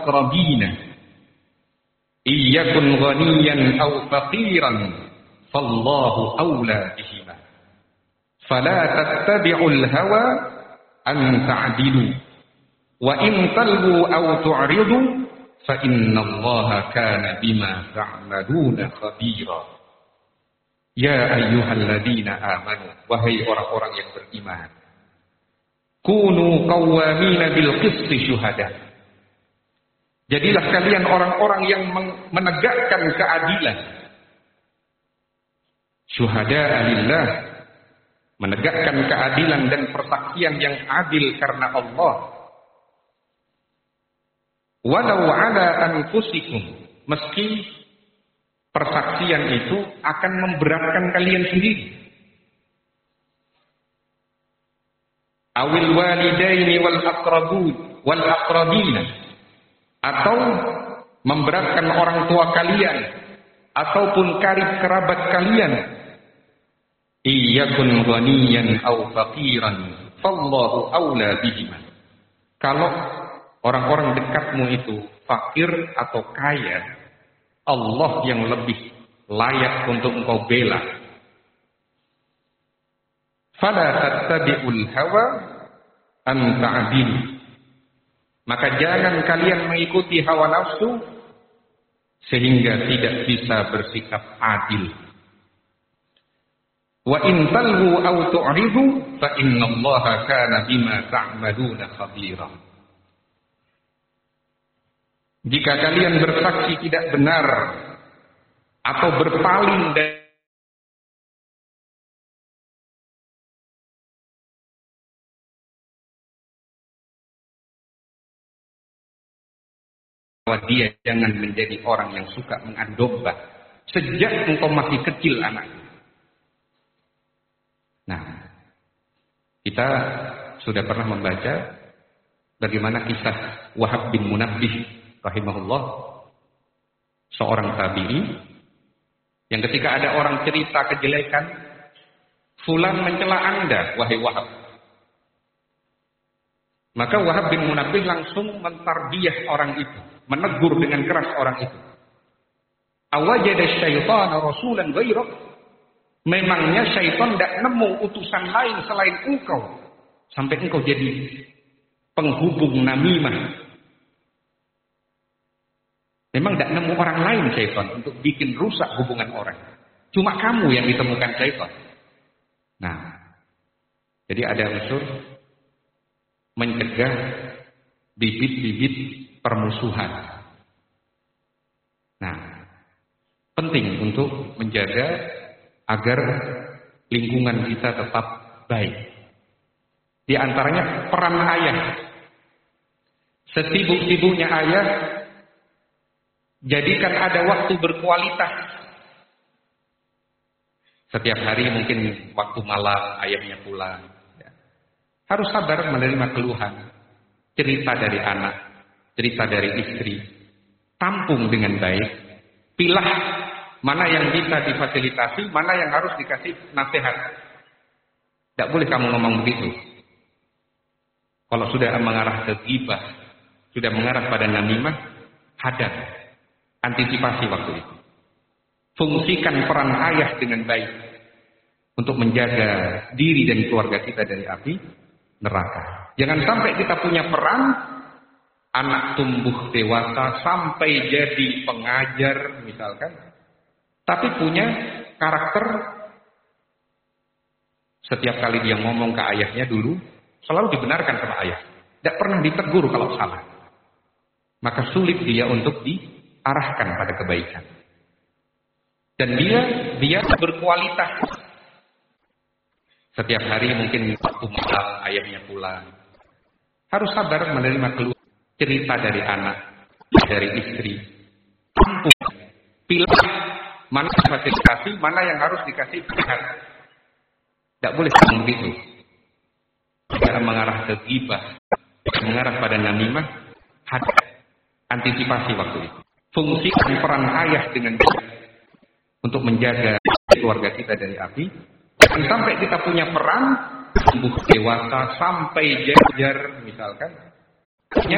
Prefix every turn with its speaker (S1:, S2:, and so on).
S1: aqrabina iyyakun ghaniyan aw faqiran fallahu awla bihima fala tattabi'ul hawa an ta'dilu wa in talbu aw tu'ridu fa innallaha kana bima ta'maluna khabira. Ya ayyuhalladzina amanu, wahai orang-orang yang beriman, kunu qawwamina bil qisti syuhada. Jadilah kalian orang-orang yang menegakkan keadilan. Syuhada lillah, menegakkan keadilan dan persaksian yang adil karena Allah. Walau ala anfusikum, meski persaksian itu akan memberatkan kalian sendiri. Awil walidaini wal aqrabina, atau memberatkan orang tua kalian ataupun karib kerabat kalian. Iyyakun ghaniyan aw faqiran fallahu aula bihima. Kalau orang-orang dekatmu itu fakir atau kaya, Allah yang lebih layak untuk engkau bela. Fala tattabi'ul hawa an ta'dilu. Maka jangan kalian mengikuti hawa nafsu sehingga tidak bisa bersikap adil. Wa in talwu aw tu'ridu fa innallaha kana bima ta'maluna khabira. Jika kalian bersaksi tidak benar atau berpaling dari dia, jangan menjadi orang yang suka mengadu domba sejak engkau masih kecil anak. Nah, kita sudah pernah membaca bagaimana kisah Wahab bin Munabbih rahimahullah, seorang tabi'i yang ketika ada orang cerita kejelekan, fulan mencela Anda wahai Wahab, maka Wahab bin Munabbih langsung mentarbiyah orang itu, menegur dengan keras orang itu. Awajada syaitana rasulan ghairak, memangnya syaitan tidak nemu utusan lain selain engkau sampai engkau jadi penghubung namimah. Memang tidak nemu orang lain syaitan untuk bikin rusak hubungan orang. Cuma kamu yang ditemukan syaitan. Nah, jadi ada unsur mencegah bibit-bibit permusuhan. Nah, penting untuk menjaga agar lingkungan kita tetap baik. Di antaranya peran ayah. Sesibuk-sibuknya ayah, jadikan ada waktu berkualitas. Setiap hari mungkin waktu malam ayahnya pulang. Harus sabar menerima keluhan, cerita dari anak, cerita dari istri. Tampung dengan baik. Pilah mana yang bisa difasilitasi, mana yang harus dikasih nasihat. Tidak boleh kamu ngomong begitu. Kalau sudah mengarah ke ghibah, sudah mengarah pada namimah, hadap. Antisipasi waktu itu. Fungsikan peran ayah dengan baik untuk menjaga diri dan keluarga kita dari api neraka. Jangan sampai kita punya peran, anak tumbuh dewasa sampai jadi pengajar misalkan, tapi punya karakter setiap kali dia ngomong ke ayahnya dulu selalu dibenarkan sama ayah, tidak pernah ditegur kalau salah. Maka sulit dia untuk diarahkan pada kebaikan. Dan dia berkualitas. Setiap hari mungkin waktu malam ayahnya pulang, harus sabar menerima keluhan, cerita dari anak, dari istri. Tampung, pilih mana fasilitasi, mana yang harus dikasih pihak. Tidak boleh seperti begitu. Jika mengarah ke ghibah, mengarah pada namimah, hadap. Antisipasi waktu itu. Fungsikan peran ayah dengan baik untuk menjaga keluarga kita dari api. Jangan sampai kita punya peran tumbuh dewasa sampai jajar misalkan, punya